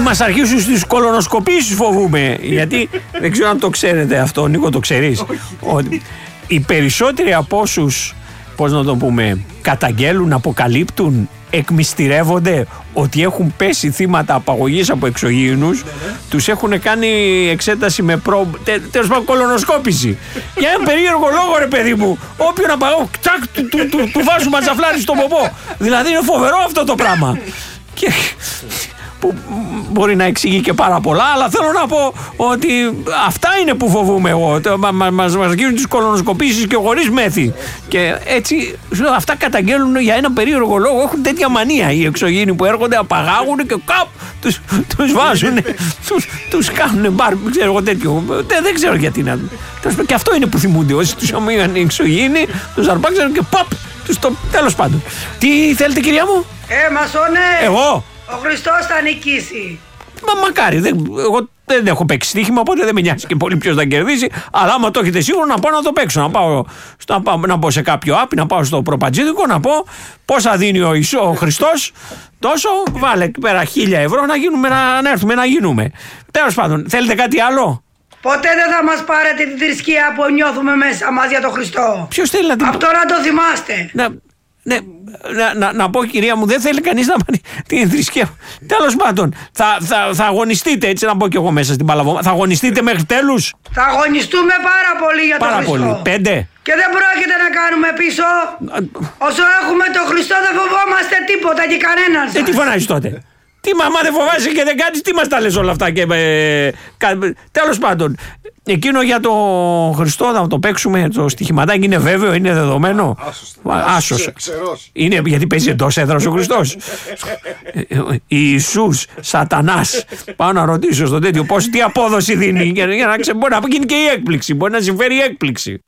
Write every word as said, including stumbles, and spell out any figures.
μας αρχίσουν στις κολονοσκοπήσεις φοβούμε. Γιατί δεν ξέρω αν το ξέρετε αυτό, Νίκο, το ξέρεις. Ότι οι περισσότεροι από όσους, πώς να το πούμε, καταγγέλουν, αποκαλύπτουν, εκμυστηρεύονται ότι έχουν πέσει θύματα απαγωγής από εξωγήινους, τους έχουν κάνει εξέταση με προ... τε, τέλος πάντων κολονοσκόπηση. Για ένα περίεργο λόγο, ρε παιδί μου, όποιον απαγωγό, τσακ, του, του, του, του βάζουν ματζαφλάρι στον ποπό. Δηλαδή είναι φοβερό αυτό το πράγμα. Και... που μπορεί να εξηγεί και πάρα πολλά, αλλά θέλω να πω ότι αυτά είναι που φοβούμαι εγώ. Μας μας αρχίζουν τις κολονοσκοπήσεις και χωρίς μέθη. Και έτσι αυτά καταγγέλνουν για ένα περίεργο λόγο. Έχουν τέτοια μανία οι εξωγήινοι που έρχονται, απαγάγουν και κάπου τους, τους βάζουν, τους, τους κάνουν μπαρ, ξέρω εγώ τέτοιο. Δεν, δεν ξέρω γιατί να. Και αυτό είναι που θυμούνται. Όσοι τους αμήγαν οι εξωγήινοι, τους αρπάξαν και παπ, τους το. Τέλος πάντων. Τι θέλετε, κυρία μου? Ε, μασόνε! Εγώ! Ο Χριστός θα νικήσει. Μα μακάρι, δεν, εγώ δεν έχω παίξει στοίχημα, οπότε δεν με νοιάζει και πολύ ποιος θα κερδίσει. Αλλά άμα το έχετε σίγουρο, να πάω να το παίξω. Να πάω, να πάω, να πάω σε κάποιο app, να πάω στο προπατζίδικο, να πω πόσα δίνει ο, Ισο, ο Χριστός. Τόσο, βάλε εκεί πέρα χίλια ευρώ να, γίνουμε, να, να έρθουμε να γίνουμε. Τέλος πάντων, θέλετε κάτι άλλο? Ποτέ δεν θα μας πάρετε τη θρησκεία που νιώθουμε μέσα μας για τον Χριστό. Ποιος θέλει να την... Αυτό να το θυμάστε. Να... Ναι, να, να, να πω, κυρία μου, δεν θέλει κανείς να πάρει την θρησκεία. Τέλος πάντων, θα, θα, θα αγωνιστείτε, έτσι να πω κι εγώ μέσα στην Παλαβώμα. Θα αγωνιστείτε μέχρι τέλους. Θα αγωνιστούμε πάρα πολύ για πάρα τον Χριστό. Πολύ. Πέντε. Και δεν πρόκειται να κάνουμε πίσω. Όσο έχουμε τον Χριστό δεν φοβόμαστε τίποτα και κανέναν σας. Ε, τι φωνάζεις τότε? Τι μαμά δεν φοβάσαι και δεν κάνεις, τι μας τα λες όλα αυτά και, ε, κα, τέλος πάντων, εκείνο για το Χριστό θα το παίξουμε, το στοιχηματάκι είναι βέβαιο, είναι δεδομένο. Άσος. Είναι γιατί παίζει εντός έδρας ο Χριστός. Ιησούς, Σατανάς. Πάω να ρωτήσω στο τέτοιο πώς, τι απόδοση δίνει για να ξέρει, μπορεί να γίνει και η έκπληξη, μπορεί να συμφέρει η έκπληξη.